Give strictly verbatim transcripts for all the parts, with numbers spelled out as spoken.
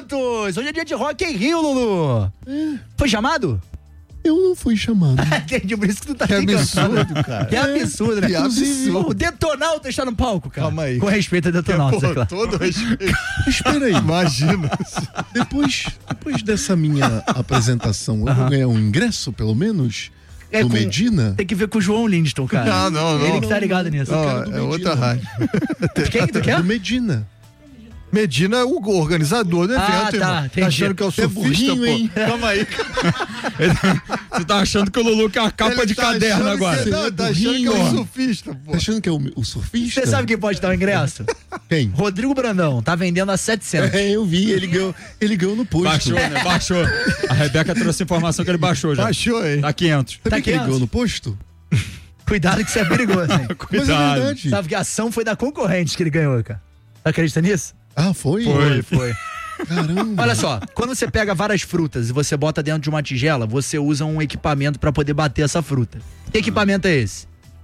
Santos! Hoje é dia de Rock em Rio, Lulu. É. Foi chamado? Eu não fui chamado. Entendi, por isso que tu tá que encantado. absurdo, cara. Que absurdo, né? Que absurdo. O Detonauta está no palco, cara. Calma aí. Com respeito a Detonauta, é, claro. Todo respeito. Espera aí. Imagina. Depois, depois dessa minha apresentação, eu uh-huh. vou ganhar um ingresso, pelo menos? É do com, Medina? Tem que ver com o João Lindston, cara. Não, não, não. Ele que tá ligado nisso. Não, é outra rádio. Quem que tu quer? Do Medina. Medina é o organizador do evento, ah, tá, irmão. Tá achando que é o surfista, pô? Hein? Calma aí. Você tá achando que o Lulu é a capa Ele de tá caderno agora. Que, não, tá achando que é o surfista, pô. Tá achando que é o, o surfista? Você sabe quem pode dar o ingresso? Quem? Rodrigo Brandão, tá vendendo a setecentos. É, eu vi, ele ganhou, ele ganhou no posto. Baixou, né? Baixou. A Rebeca trouxe informação que ele baixou já. Baixou, hein? Tá quinhentos. Sabe tá que ele ganhou no posto? Cuidado que isso é perigoso, hein? Cuidado. Mas é verdade. Sabe que a ação foi da concorrente que ele ganhou, cara. Acredita nisso? Ah, foi? Foi, foi. Caramba. Olha só, quando você pega várias frutas e você bota dentro de uma tigela, você usa um equipamento pra poder bater essa fruta. Que equipamento é esse?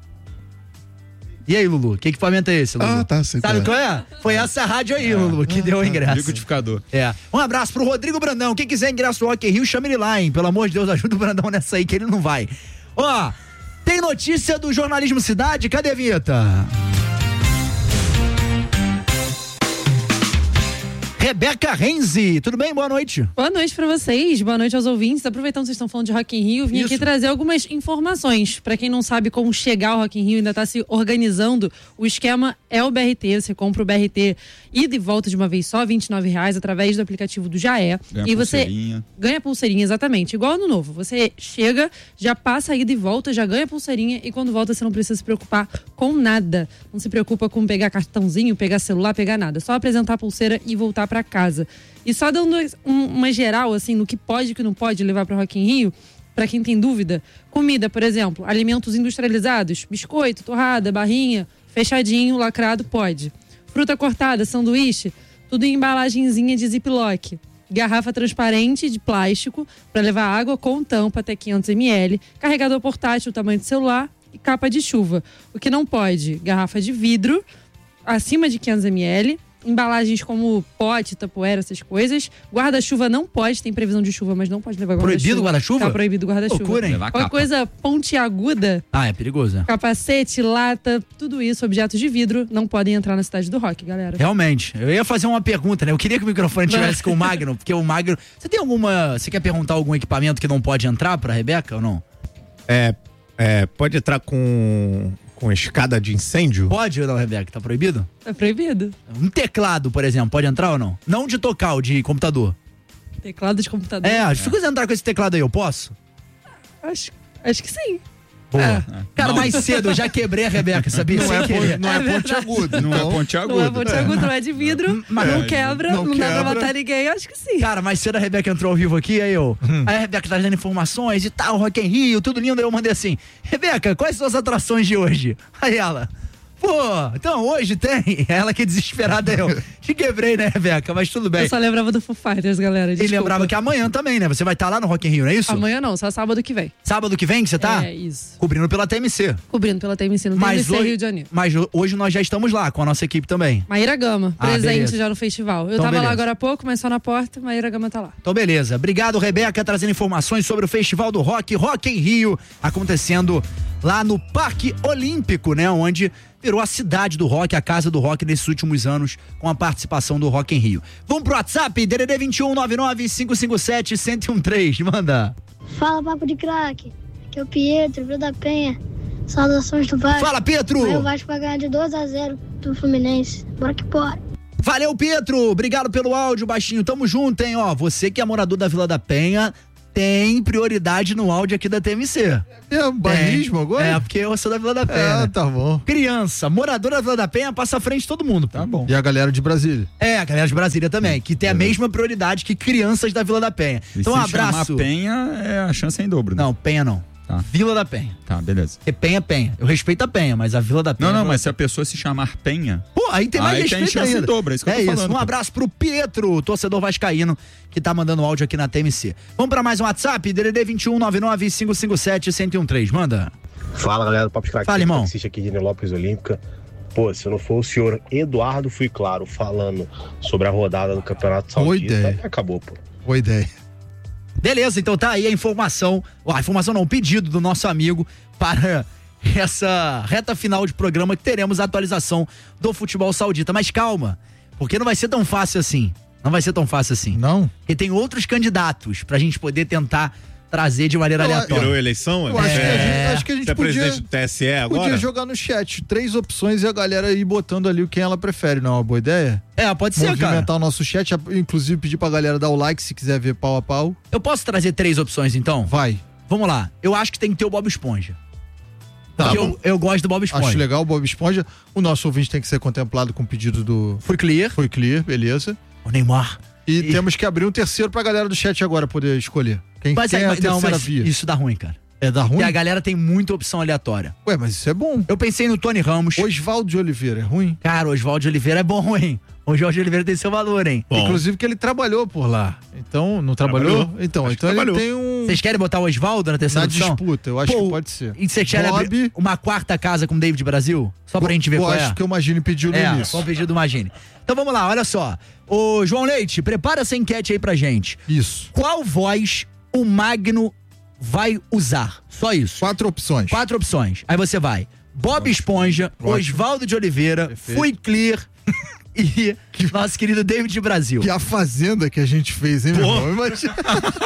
E aí, Lulu? Que equipamento é esse, Lulu? Ah, tá. Sei Sabe qual qual é? Foi essa rádio aí, Lulu, que deu o ingresso. Liquidificador. É. Um abraço pro Rodrigo Brandão. Quem quiser ingresso no Rock in Rio, chama ele lá, hein? Pelo amor de Deus, ajuda o Brandão nessa aí, que ele não vai. Ó, tem notícia do Jornalismo Cidade? Cadê a vinheta? Rebeca Renzi, tudo bem? Boa noite. Boa noite pra vocês, boa noite aos ouvintes. Aproveitando que vocês estão falando de Rock in Rio, vim Isso. aqui trazer algumas informações. Pra quem não sabe como chegar ao Rock in Rio, ainda tá se organizando, o esquema é o B R T. Você compra o B R T ida e volta de uma vez só, vinte e nove reais, através do aplicativo do Jaé. Ganha e você pulseirinha. ganha pulseirinha, exatamente. Igual ano novo. Você chega, já passa a ida e volta, já ganha pulseirinha e quando volta você não precisa se preocupar com nada. Não se preocupa com pegar cartãozinho, pegar celular, pegar nada. Só apresentar a pulseira e voltar pra casa. E só dando um, uma geral, assim, no que pode e que não pode levar para Rock in Rio, para quem tem dúvida, comida, por exemplo, alimentos industrializados, biscoito, torrada, barrinha, fechadinho, lacrado, pode. Fruta cortada, sanduíche, tudo em embalagenzinha de ziplock. Garrafa transparente de plástico para levar água com tampa até quinhentos mililitros, carregador portátil, tamanho de celular e capa de chuva. O que não pode, garrafa de vidro, acima de quinhentos mililitros, embalagens como pote, tapoeira, essas coisas. Guarda-chuva não pode, tem previsão de chuva, mas não pode levar guarda-chuva. Proibido guarda-chuva? Tá proibido guarda-chuva. Loucura, hein? Qualquer coisa pontiaguda, Ah, é perigoso, né? capacete, lata, tudo isso, objetos de vidro, não podem entrar na cidade do rock, galera. Realmente. Eu ia fazer uma pergunta, né? Eu queria que o microfone tivesse com o Magno, porque o Magno... Você tem alguma... Você quer perguntar algum equipamento que não pode entrar pra Rebeca ou não? É, é, pode entrar com, com escada de incêndio? Pode ou não, Rebeca? Tá proibido? É proibido. Um teclado, por exemplo, pode entrar ou não? Não de tocar, o de computador. Teclado de computador. É, se você entrar com esse teclado aí, eu posso? Acho, acho que sim. Boa. É. Cara, Não. mais cedo eu já quebrei a Rebeca, sabia? Não Sem é, querer. pon- não é, É ponte aguda. Não é ponte aguda. Não é pontiagudo, não é de vidro, Mas não é, quebra, não não, dá pra quebra. matar ninguém, acho que sim. Cara, mais cedo a Rebeca entrou ao vivo aqui, aí eu. Aí a Rebeca tá dando informações e tal, Rock in Rio, tudo lindo. Aí eu mandei assim: Rebeca, quais são as atrações de hoje? Aí ela. Pô, então hoje tem. Ela que desesperada eu. Te quebrei, né, Rebeca? Mas tudo bem. Eu só lembrava do Foo Fighters, galera. E desculpa. lembrava que amanhã também, né? Você vai estar lá no Rock in Rio, não é isso? Amanhã não, só sábado que vem. Sábado que vem que você tá? É, isso. Cobrindo pela T M C. Cobrindo pela T M C, no Mas T M C hoje- Rio de Janeiro. Mas hoje nós já estamos lá com a nossa equipe também. Maíra Gama, Ah, presente beleza. já no festival. Eu Então, tava beleza. lá agora há pouco, mas só na porta, Maíra Gama tá lá. Então, beleza. Obrigado, Rebeca, trazendo informações sobre o Festival do Rock, Rock in Rio, acontecendo lá no Parque Olímpico, né? Onde virou a cidade do rock, a casa do rock nesses últimos anos, com a participação do Rock in Rio. Vamos pro WhatsApp, D D D vinte e um, nove nove, cinco cinco sete, um zero um três, manda. Fala, papo de craque. Aqui é o Pietro, Vila da Penha. Saudações do Vasco. Fala, Pietro! Aí o Vasco vai ganhar de dois a zero do Fluminense. Bora que bora. Valeu, Pietro! Obrigado pelo áudio, baixinho. Tamo junto, hein? Ó, você que é morador da Vila da Penha, tem prioridade no áudio aqui da T M C. É bairrismo agora? É, porque eu sou da Vila da Penha. Ah, né? tá bom. Criança, moradora da Vila da Penha, passa à frente de todo mundo. Tá bom. E a galera de Brasília? É, a galera de Brasília também, que tem a mesma prioridade que crianças da Vila da Penha. E Então, um se chamar abraço. Penha, é a chance é em dobro, né? Não, Penha não. Tá. Vila da Penha. Tá, beleza. Porque Penha é Penha. Eu respeito a Penha, mas a Vila da Penha. Não, não, é mas se a pessoa se chamar Penha... Pô, aí tem mais Aí tem respeito chance ainda. em dobro, é isso que eu tô É isso. falando, Um pô. abraço pro Pietro, torcedor vascaíno, que tá mandando áudio aqui na T M C. Vamos pra mais um WhatsApp, D D D vinte e um, nove nove, cinco cinco sete, um zero um três. Manda. Fala, galera do Papo de Craque. Fala, irmão. Assiste aqui de Nilópolis Olímpica. Pô, se não for o senhor Eduardo Fui Claro falando sobre a rodada do Campeonato Saudita, acabou, pô. Boa ideia. Beleza, então tá aí a informação, a informação não, o pedido do nosso amigo para essa reta final de programa que teremos a atualização do futebol saudita. Mas calma, porque não vai ser tão fácil assim. Não vai ser tão fácil assim. Não? Porque tem outros candidatos pra gente poder tentar trazer de maneira aleatória. Virou eleição? Eu acho, é. que a gente, acho que a gente Você é podia, presidente do T S E agora? podia jogar no chat três opções e a galera ir botando ali o quem ela prefere. Não é uma boa ideia? É, pode ser, cara. Movimentar o nosso chat, inclusive pedir pra galera dar o like se quiser ver pau a pau. Eu posso trazer três opções, então? Vai. Vamos lá. Eu acho que tem que ter o Bob Esponja. Tá Porque bom. eu, eu gosto do Bob Esponja. Acho legal o Bob Esponja. O nosso ouvinte tem que ser contemplado com o pedido do... Foi clear. Foi clear, beleza. O Neymar. E, E- temos que abrir um terceiro pra galera do chat agora poder escolher. Quem Mas, quem é a mas- não, terceira mas via? isso dá ruim, cara. É da ruim? Porque a galera tem muita opção aleatória. Ué, mas isso é bom. Eu pensei no Tony Ramos. Oswaldo de Oliveira, é ruim? Cara, o Oswaldo de Oliveira é bom, hein? O Oswaldo de Oliveira tem seu valor, hein? Bom. Inclusive que ele trabalhou por lá. Então, não trabalhou? Trabalhou. Então, Acho que então ele trabalhou. tem um... Vocês querem botar o Oswaldo na terceira Na opção? disputa, eu acho Pô, que pode ser. E vocês querem Bob- abrir uma quarta casa com o David Brasil? Só pra gente ver eu qual acho é. que o Magine pediu no É, início. só um pedido do Magine. Então vamos lá, olha só. Ô, João Leite, prepara essa enquete aí pra gente. Isso. Qual voz o Magno vai usar? Só isso. Quatro opções. Quatro opções. Aí você vai. Bob Esponja, Ótimo. Oswaldo de Oliveira, Perfeito. Fui Clear e nosso querido David Brasil. Que a fazenda que a gente fez, hein, meu irmão? Imagina.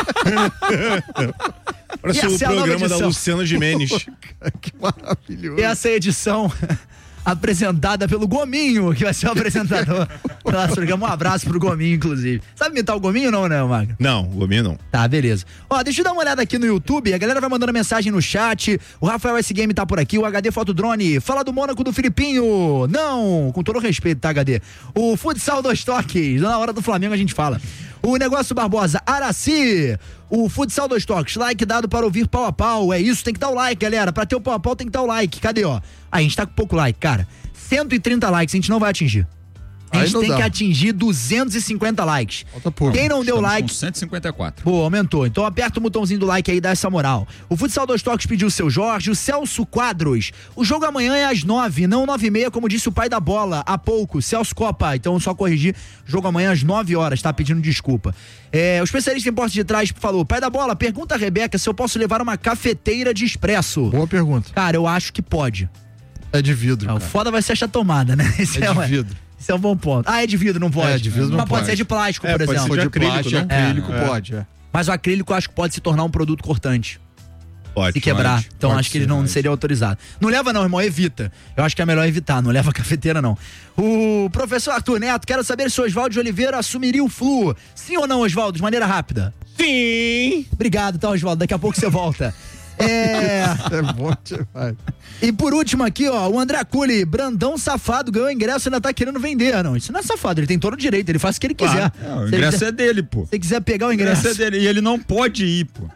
Parece Essa o é a nova programa da edição. Luciana Gimenez. Que maravilhoso. Essa é a edição apresentada pelo Gominho, que vai ser o apresentador do nosso programa. Um abraço pro Gominho, inclusive. Sabe imitar o Gominho ou não, né, Magno? Não, o Gominho não. Tá, beleza. Ó, deixa eu dar uma olhada aqui no YouTube, a galera vai mandando mensagem no chat, o Rafael S Game tá por aqui, o H D Fotodrone, fala do Mônaco do Filipinho, não, com todo respeito, tá, H D? O Futsal dos Toques, na hora do Flamengo a gente fala. O Negócio Barbosa, Araci, o Futsal dos Toques, like dado para ouvir pau a pau, é isso, tem que dar o like, galera, pra ter o pau a pau tem que dar o like, cadê, ó? A gente tá com pouco like, cara, cento e trinta likes, a gente não vai atingir. A Aí gente não tem dá. que atingir duzentos e cinquenta likes. Falta pouco. Quem não deu Estamos like, com cento e cinquenta e quatro. pô, aumentou. Então aperta o botãozinho do like aí e dá essa moral. O Futsal dos Toques pediu o seu Jorge, o Celso Quadros. O jogo amanhã é às nove, não nove e meia, como disse o pai da bola há pouco, Celso Copa. Então só corrigir, jogo amanhã às nove horas, tá pedindo desculpa. É, o especialista em porta de trás falou, pai da bola, pergunta a Rebeca se eu posso levar uma cafeteira de expresso. Boa pergunta. Cara, eu acho que pode. É de vidro, Ah, o cara. foda vai ser essa tomada, né? Esse É uma- de vidro. Esse é um bom ponto. Ah, é de vidro, não pode. É, de vidro não Mas pode pode. ser de plástico, É, por pode exemplo. ser de acrílico, plástico, né? acrílico, É. pode, é. Mas o acrílico eu acho que pode se tornar um produto cortante. Pode. Se quebrar. pode. Então pode acho que ele ser, não pode. seria autorizado. Não leva não, irmão, evita. Eu acho que é melhor evitar, não leva cafeteira não. O professor Arthur Neto, quero saber se o Oswaldo de Oliveira assumiria o Flu. Sim ou não, Oswaldo, de maneira rápida? Sim! Obrigado, tá, Oswaldo, daqui a pouco você volta. É... É bom demais. E por último aqui, ó, o André Culi, Brandão safado, ganhou ingresso e ainda tá querendo vender. Não, isso não é safado, ele tem todo o direito, ele faz o que ele quiser. É, o Se ele ingresso quiser- é dele, pô. Se ele quiser pegar o O ingresso ingresso, é dele. E ele não pode ir, pô.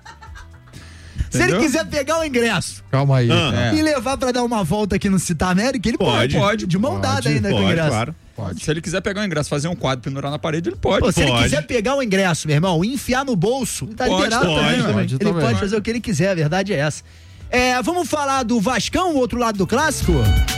se ele Entendeu? quiser pegar o ingresso Calma aí. Ah. É. e levar pra dar uma volta aqui no Citar América, ele pode. Pode, pode de mão pode, dada ainda com o Pode, ingresso. claro. Pode. Se ele quiser pegar o ingresso, fazer um quadro, pendurar na parede, ele pode. Pô, se ele Pode. quiser pegar o ingresso, meu irmão, e enfiar no bolso, tá Pode, liberado pode, também, pode também. Ele também. pode fazer o que ele quiser, a verdade é essa. É, vamos falar do Vascão, o outro lado do clássico?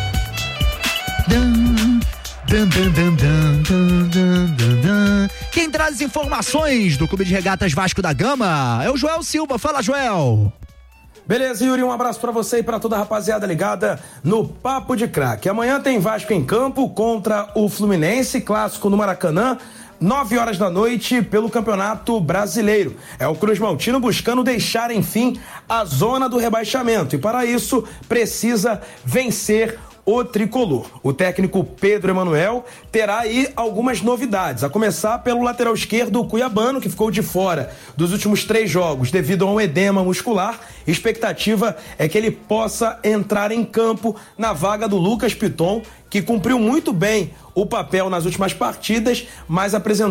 Dun, dun, dun, dun, dun, dun, dun, dun, dun. Quem traz as informações do Clube de Regatas Vasco da Gama é o Joel Silva. Fala, Joel. Beleza, Yuri, um abraço pra você e pra toda a rapaziada ligada no Papo de Craque. Amanhã tem Vasco em campo contra o Fluminense, clássico no Maracanã, nove horas da noite, pelo Campeonato Brasileiro. É o Cruz Maltino buscando deixar, enfim, a zona do rebaixamento. E para isso, precisa vencer o tricolor. O técnico Pedro Emanuel terá aí algumas novidades, a começar pelo lateral esquerdo, o Cuiabano, que ficou de fora dos últimos três jogos devido a um edema muscular. Expectativa é que ele possa entrar em campo na vaga do Lucas Piton, que cumpriu muito bem o papel nas últimas partidas, mas apresentou